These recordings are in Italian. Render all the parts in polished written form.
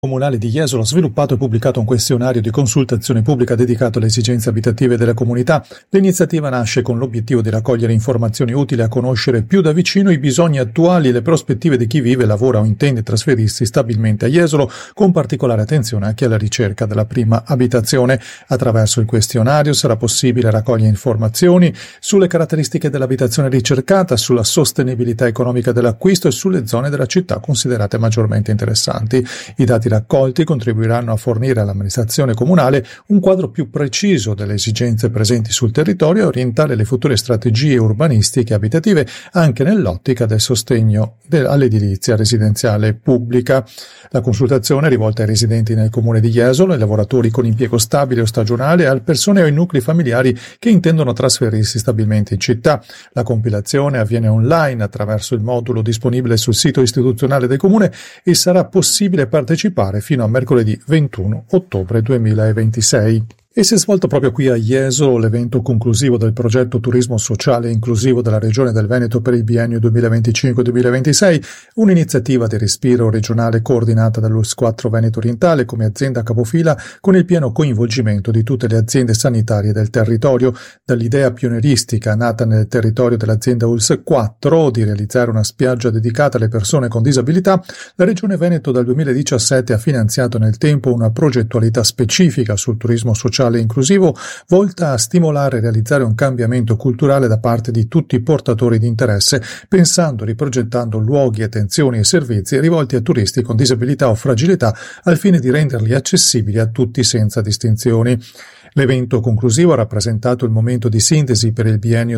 Comunale di Jesolo ha sviluppato e pubblicato un questionario di consultazione pubblica dedicato alle esigenze abitative della comunità. L'iniziativa nasce con l'obiettivo di raccogliere informazioni utili a conoscere più da vicino i bisogni attuali e le prospettive di chi vive, lavora o intende trasferirsi stabilmente a Jesolo, con particolare attenzione anche alla ricerca della prima abitazione. Attraverso il questionario sarà possibile raccogliere informazioni sulle caratteristiche dell'abitazione ricercata, sulla sostenibilità economica dell'acquisto e sulle zone della città considerate maggiormente interessanti. I dati raccolti contribuiranno a fornire all'amministrazione comunale un quadro più preciso delle esigenze presenti sul territorio e orientare le future strategie urbanistiche e abitative anche nell'ottica del sostegno all'edilizia residenziale pubblica. La consultazione è rivolta ai residenti nel comune di Jesolo, ai lavoratori con impiego stabile o stagionale, alle persone o ai nuclei familiari che intendono trasferirsi stabilmente in città. La compilazione avviene online attraverso il modulo disponibile sul sito istituzionale del comune e sarà possibile partecipare fino a mercoledì 21 ottobre 2026. E si è svolto proprio qui a Jesolo l'evento conclusivo del progetto Turismo Sociale e Inclusivo della Regione del Veneto per il biennio 2025-2026, un'iniziativa di respiro regionale coordinata dall'ULS4 Veneto Orientale come azienda capofila, con il pieno coinvolgimento di tutte le aziende sanitarie del territorio. Dall'idea pionieristica nata nel territorio dell'azienda ULS4 di realizzare una spiaggia dedicata alle persone con disabilità, la Regione Veneto dal 2017 ha finanziato nel tempo una progettualità specifica sul turismo sociale inclusivo volta a stimolare e realizzare un cambiamento culturale da parte di tutti i portatori di interesse, pensando e riprogettando luoghi, attenzioni e servizi rivolti a turisti con disabilità o fragilità al fine di renderli accessibili a tutti senza distinzioni. L'evento conclusivo ha rappresentato il momento di sintesi per il biennio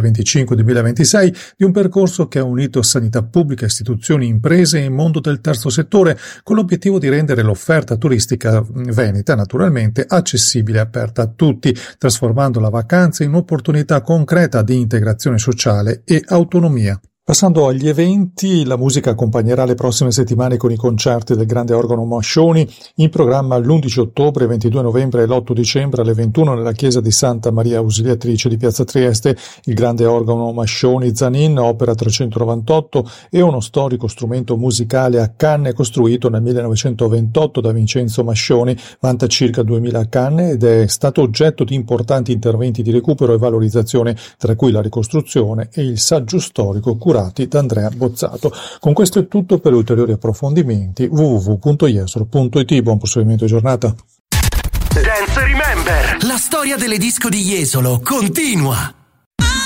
2025-2026 di un percorso che ha unito sanità pubblica, istituzioni, imprese e mondo del terzo settore, con l'obiettivo di rendere l'offerta turistica veneta naturalmente accessibile e aperta a tutti, trasformando la vacanza in un'opportunità concreta di integrazione sociale e autonomia. Passando agli eventi, la musica accompagnerà le prossime settimane con i concerti del Grande Organo Mascioni, in programma l'11 ottobre, 22 novembre e l'8 dicembre alle 21 nella chiesa di Santa Maria Ausiliatrice di Piazza Trieste. Il Grande Organo Mascioni Zanin, opera 398, è uno storico strumento musicale a canne costruito nel 1928 da Vincenzo Mascioni, vanta circa 2000 canne ed è stato oggetto di importanti interventi di recupero e valorizzazione, tra cui la ricostruzione e il saggio storico curati da Andrea Bozzato. Con questo è tutto. Per ulteriori approfondimenti www.jesolo.it. Buon proseguimento di giornata. Dance Remember, la storia delle disco di Jesolo continua.